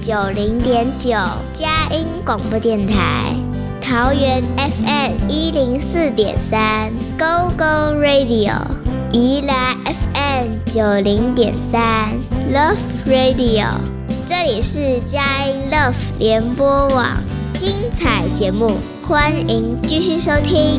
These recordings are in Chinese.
90.9佳音广播电台，桃园 FM104.3 Go Go Radio， 宜兰 FM90.3 Love Radio， 这里是佳音 Love 联播网，精彩节目欢迎继续收听。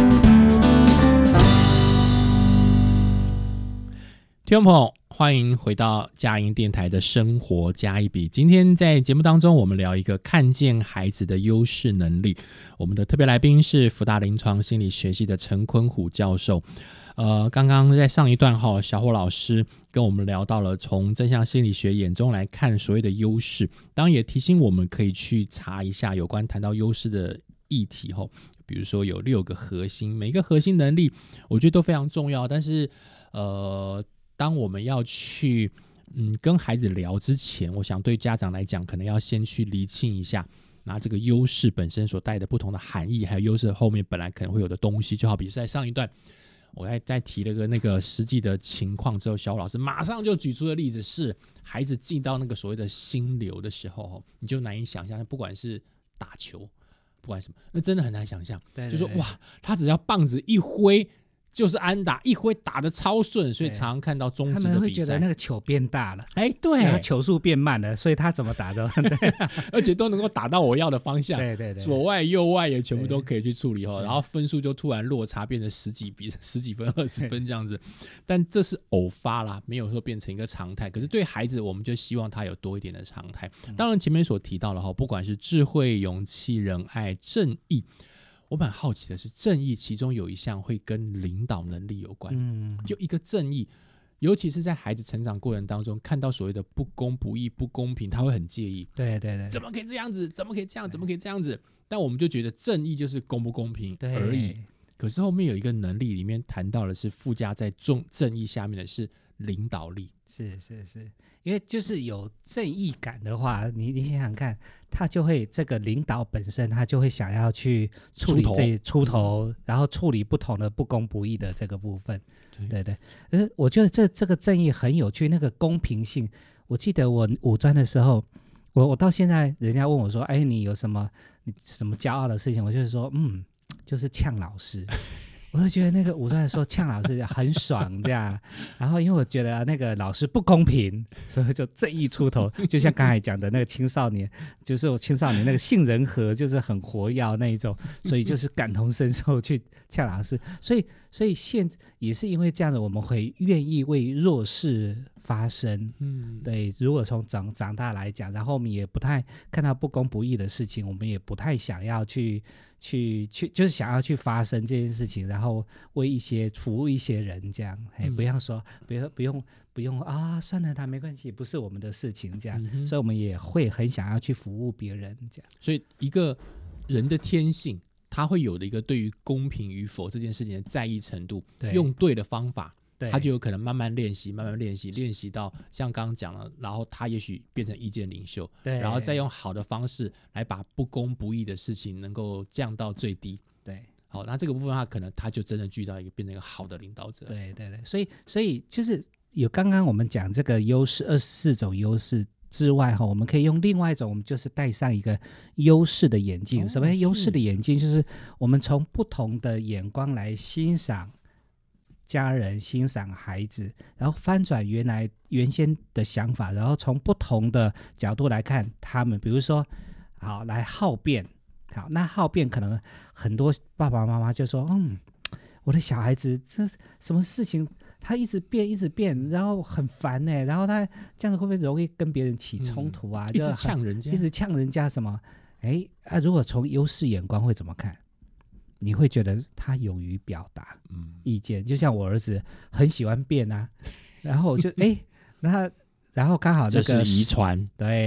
听众朋友，欢迎回到佳音电台的生活加一笔。今天在节目当中，我们聊一个看见孩子的优势能力。我们的特别来宾是福大临床心理学系的陈坤虎教授。刚刚在上一段小虎老师跟我们聊到了从正向心理学眼中来看所谓的优势，当然也提醒我们可以去查一下有关谈到优势的议题。比如说有6个核心，每个核心能力我觉得都非常重要，但是当我们要去跟孩子聊之前，我想对家长来讲可能要先去厘清一下那这个优势本身所带的不同的含义，还有优势后面本来可能会有的东西。就好比在上一段我在提了个那个实际的情况之后，小老师马上就举出的例子是孩子进到那个所谓的心流的时候，你就难以想象，不管是打球不管什么，那真的很难想象。对，就说哇，他只要棒子一挥就是安打，一挥打得超顺，所以常常看到中职的比赛，他们会觉得那个球变大了， 对， 然后球速变慢了，所以他怎么打都而且都能够打到我要的方向， 对， 左外右外也全部都可以去处理，然后分数就突然落差变成十几分、20分这样子。但这是偶发啦，没有说变成一个常态。可是对孩子，我们就希望他有多一点的常态。当然前面所提到的不管是智慧、勇气、仁爱、正义，我蛮好奇的是，正义其中有一项会跟领导能力有关。就一个正义，尤其是在孩子成长过程当中，看到所谓的不公不义、不公平，他会很介意。 对， 怎么可以这样子？怎么可以这样？怎么可以这样子？但我们就觉得正义就是公不公平而已。可是后面有一个能力里面谈到的是附加在正义下面的是领导力。 是，因为就是有正义感的话，你想想看，他就会这个领导本身，他就会想要去处理出头，然后处理不同的不公不义的这个部分。对，我觉得这个正义很有趣，那个公平性。我记得我五专的时候，我到现在，人家问我说：“哎，你有什么骄傲的事情？”我就是说，就是呛老师。我就觉得那个五专的时候呛老师很爽这样，然后因为我觉得那个老师不公平，所以就正义出头。就像刚才讲的那个青少年，就是我青少年那个杏仁核就是很活跃那一种，所以就是感同身受去呛老师。所以也是因为这样子，我们会愿意为弱势发声。对，如果从长大来讲，然后我们也不太看到不公不义的事情，我们也不太想要去就是想要去发生这件事情，然后为服务一些人这样。不要说不用啊，算了，他没关系，不是我们的事情这样。所以我们也会很想要去服务别人这样。 所以一个人的天性，他会有的一个对于公平与否这件事情的在意程度，用对的方法，他就有可能慢慢练习到像刚刚讲了，然后他也许变成意见领袖，然后再用好的方式来把不公不义的事情能够降到最低。对，好，那这个部分他就真的变成一个好的领导者。 对，所以就是有刚刚我们讲这个优势24种优势之外，我们可以用另外一种，我们就是戴上一个优势的眼镜。什么优势的眼镜？就是我们从不同的眼光来欣赏家人，欣赏孩子，然后翻转原先的想法，然后从不同的角度来看他们。比如说好，来好辩。好，那好辩可能很多爸爸妈妈就说我的小孩子这什么事情他一直变，然后很烦然后他这样子会不会容易跟别人起冲突啊？ 一直呛人家什么？如果从优势眼光会怎么看？你会觉得他勇于表达意见，就像我儿子很喜欢辩啊，然后我就然后刚好这是遗传， 对，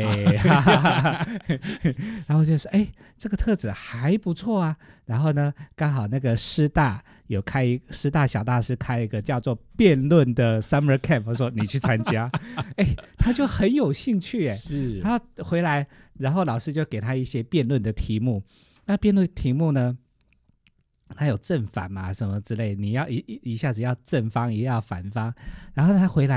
然后就是这个特质还不错啊。然后呢，刚好那个师大小大师开一个叫做辩论的 summer camp， 我说你去参加，他就很有兴趣是，他回来，然后老师就给他一些辩论的题目。那辩论题目呢，他有正反嘛什么之类，你要一下子要正方，也要反方。然后他回来。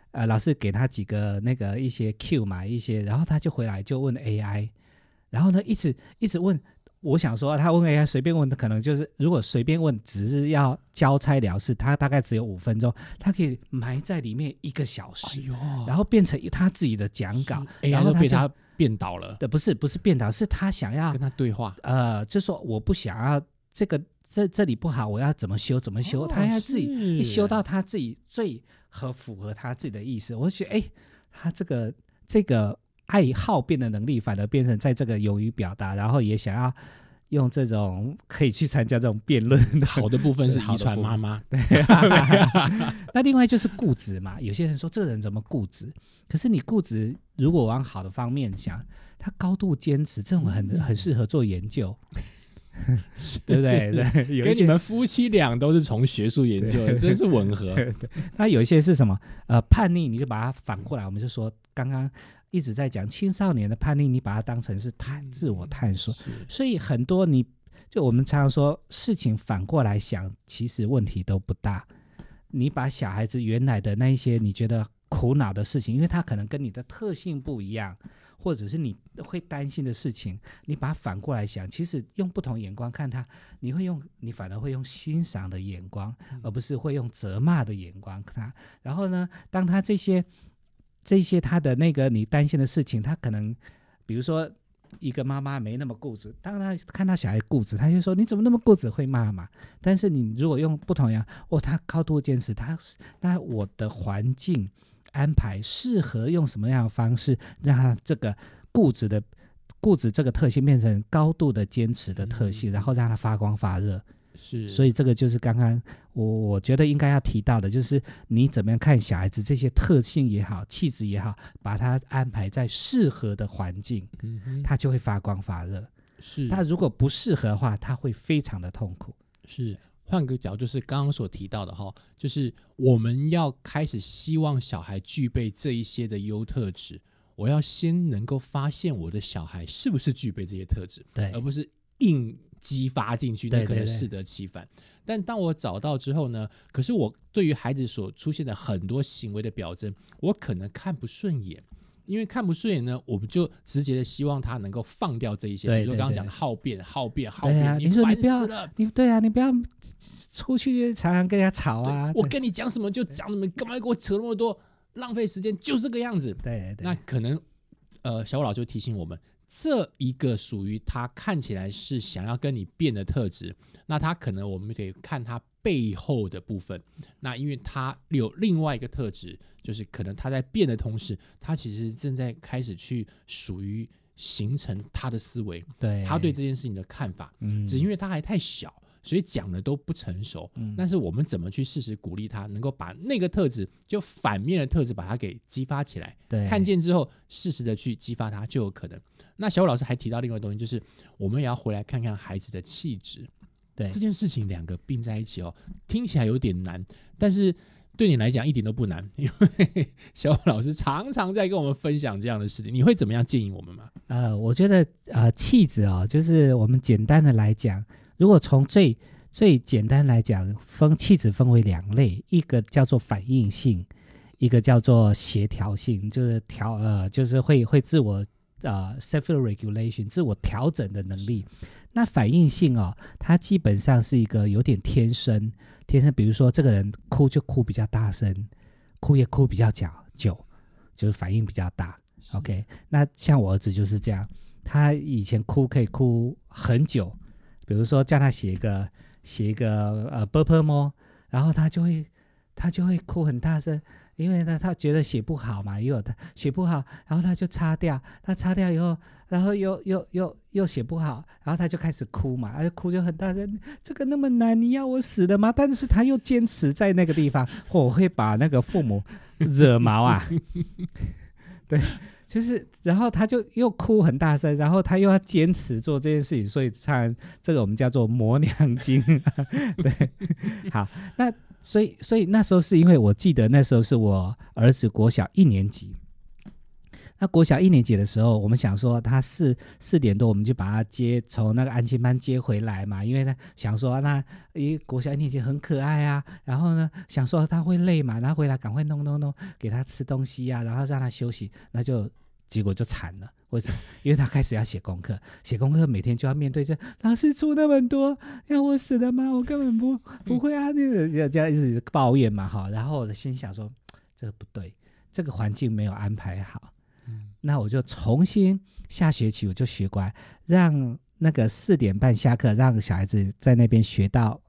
老师给他几个那个一些 Q 嘛，一些，然后他就回来就问 AI， 然后呢一直问。我想说他问 AI 随便问的，可能就是如果随便问只是要交差了事，他大概只有5分钟，他可以埋在里面1个小时，然后变成他自己的讲稿，然后都被他变倒了。 对，不是变倒，是他想要跟他对话， 就说我不想要这个这里不好，我要怎么修，他要自己修到他自己最符合他自己的意思。我就觉得他这个爱好辩的能力反而变成在这个勇于表达，然后也想要用这种可以去参加这种辩论。 好的部分是遗传妈妈。 那另外就是固执嘛，有些人说这个人怎么固执，可是你固执如果往好的方面想，他高度坚持，这种很适合做研究。对不对？对， 跟你们夫妻俩都是从学术研究的，真是吻合。 那有一些是什么？叛逆，你就把它反过来，我们就说刚刚一直在讲青少年的叛逆，你把它当成是自我探索。所以很多就我们常常说事情反过来想，其实问题都不大。你把小孩子原来的那一些你觉得苦恼的事情，因为他可能跟你的特性不一样，或者是你会担心的事情，你把它反过来想，其实用不同眼光看它，你反而会用欣赏的眼光，而不是会用责骂的眼光看它。然后呢，当他这些他的那个你担心的事情，他可能比如说一个妈妈没那么固执，当他看到小孩固执，他就说你怎么那么固执，会骂嘛。但是你如果用不同样，他高度坚持，那我的环境安排适合用什么样的方式让他这个固执这个特性变成高度的坚持的特性，然后让他发光发热。 是， 所以这个就是刚刚我觉得应该要提到的，就是你怎么样看小孩子这些特性也好，气质也好，把他安排在适合的环境，他就会发光发热。 是， 他如果不适合的话，他会非常的痛苦。 是，换个角度，就是刚刚所提到的就是我们要开始希望小孩具备这一些的优特质，我要先能够发现我的小孩是不是具备这些特质， 对， 而不是硬激发进去，那可能适得其反。但当我找到之后呢，可是我对于孩子所出现的很多行为的表征，我可能看不顺眼。因为看不顺眼呢，我们就直接的希望他能够放掉这一些，比如说刚刚讲的好辩， 你说你不要，你不要出去常常跟人家吵啊， 我跟你讲什么就讲什么，干嘛给我扯那么多，浪费时间，就是这个样子。 对， 那可能小老就提醒我们，这一个属于他看起来是想要跟你辩的特质，那他可能我们得看他背后的部分。那因为他有另外一个特质，就是可能他在辩的同时，他其实正在开始去属于形成他的思维，他对这件事情的看法，只是因为他还太小，所以讲的都不成熟。但是我们怎么去适时鼓励他，能够把那个特质，就反面的特质，把它给激发起来，看见之后适时的去激发他，就有可能。那小武老师还提到另外一个东西，就是我们也要回来看看孩子的气质。对，这件事情两个并在一起听起来有点难，但是对你来讲一点都不难，因为小武老师常常在跟我们分享这样的事情。你会怎么样建议我们吗？ 我觉得气质就是我们简单的来讲，如果从最简单来讲，气质分为2类，一个叫做反应性，一个叫做协调性，就是就是会自我self-regulation 自我调整的能力。那反应性它基本上是一个有点天生，比如说这个人哭就哭比较大声，哭也哭比较久，就是反应比较大。OK， 那像我儿子就是这样，他以前哭可以哭很久，比如说叫他写一个ㄅ，然后他就会哭很大声，因为呢他觉得写不好嘛，他写不好，然后他就擦掉，他擦掉以后，然后又写不好，然后他就开始哭嘛，他就哭就很大声，这个那么难，你要我死了吗？但是他又坚持在那个地方，我会把那个父母惹毛啊。对，就是然后他就又哭很大声，然后他又要坚持做这件事情，所以这个我们叫做磨娘精。对，好，那所以那时候是因为我记得那时候是我儿子国小1年级， 那国小1年级的时候，我们想说他4点多我们就把他从那个安亲班接回来嘛，因为呢想说那国小1年级很可爱啊，然后呢想说他会累嘛，然后回来赶快弄给他吃东西啊，然后让他休息，那结果就惨了。为什么？因为他开始要写功课，每天就要面对这老师出那么多，要我死的吗？我根本不会啊，这样一直抱怨嘛哈。然后我心想说，这个不对，这个环境没有安排好。那我就重新下学期我就学乖，让那个4点半下课，让小孩子在那边写到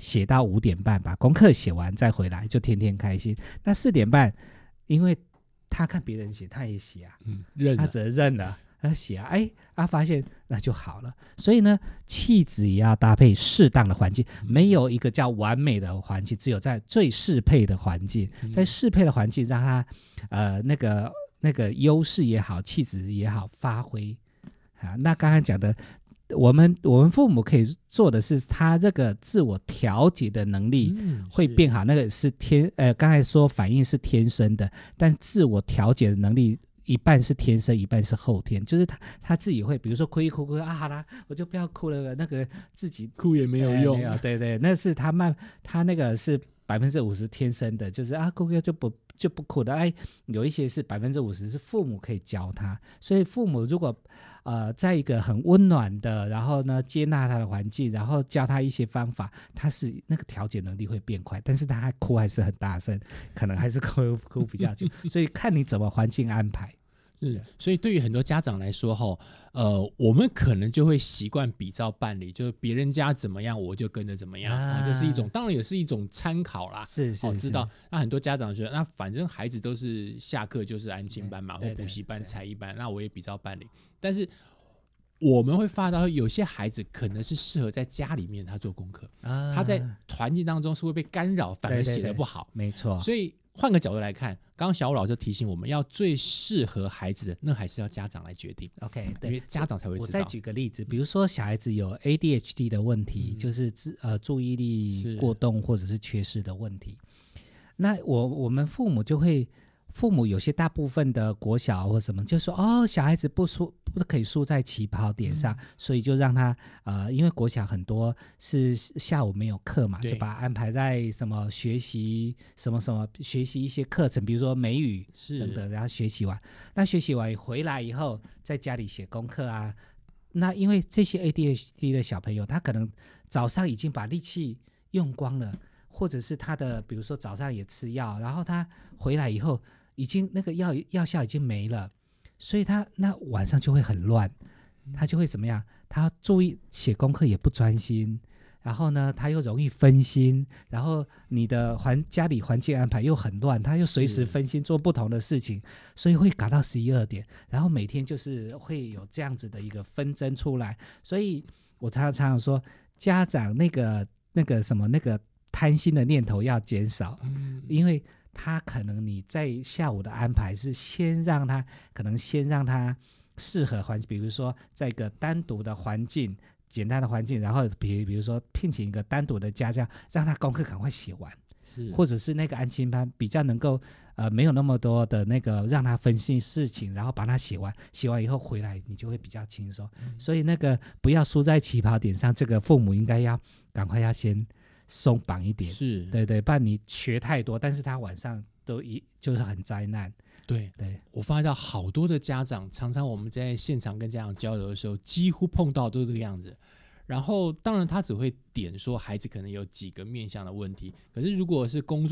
5点半，把功课写完再回来，就天天开心。那4点半，因为他看别人写，他也写啊，他只能认了，他写啊，发现那就好了。所以呢，气质也要搭配适当的环境，没有一个叫完美的环境，只有在最适配的环境，在适配的环境让他那个优势也好，气质也好发挥啊。那刚刚讲的。我们父母可以做的是，他这个自我调节的能力会变好，那个是刚才说反应是天生的，但自我调节的能力一半是天生，一半是后天，就是他自己会，比如说哭一哭啊，好啦，我就不要哭了，那个自己哭也没有用， 没有，对，那是他那个是50%天生的，就是哭就不哭的，有一些是50%是父母可以教他，所以父母如果在一个很温暖的，然后呢接纳他的环境，然后教他一些方法，他是那个调节能力会变快，但是他哭还是很大声，可能还是哭比较久，所以看你怎么环境安排。 所以对于很多家长来说我们可能就会习惯比照办理，就是别人家怎么样我就跟着怎么样，这是一种，当然也是一种参考啦， 是知道。那很多家长觉得，那反正孩子都是下课就是安亲班嘛，或补习班、才艺班，那我也比照办理。但是我们会发现到有些孩子可能是适合在家里面他做功课，他在环境当中是会被干扰，反而写得不好， 没错。 所以换个角度来看，刚刚小武老师提醒我们要最适合孩子的，那还是要家长来决定。 OK， 对， 因为家长才会知道。 我再举个例子，比如说小孩子有 ADHD 的问题，就是注意力过动或者是缺失的问题，那我们父母有些大部分的国小或什么就说小孩子不可以输在起跑点上，所以就让他因为国小很多是下午没有课嘛，就把他安排在什么学习什么学习一些课程，比如说美语等等，然后学习完回来以后在家里写功课啊。那因为这些 ADHD 的小朋友，他可能早上已经把力气用光了，或者是他的比如说早上也吃药，然后他回来以后已经那个药效已经没了，所以他那晚上就会很乱，他就会怎么样？他注意写功课也不专心，然后呢他又容易分心，然后你的家里环境安排又很乱，他又随时分心做不同的事情，所以会搞到11、12点，然后每天就是会有这样子的一个纷争出来。所以我常常说，家长那个贪心的念头要减少，因为他可能你在下午的安排是先让他适合环境，比如说在一个单独的环境，简单的环境，然后比如说聘请一个单独的家教，让他功课赶快写完，或者是那个安亲班比较能够没有那么多的那个让他分心事情，然后把它写完以后回来你就会比较轻松。所以那个不要输在起跑点上，这个父母应该要赶快要先松绑一点，对，不然你学太多，但是他晚上就是很灾难。 对，我发现到好多的家长，常常我们在现场跟家长交流的时候，几乎碰到都是这个样子。然后当然他只会点说孩子可能有几个面向的问题，可是如果是工作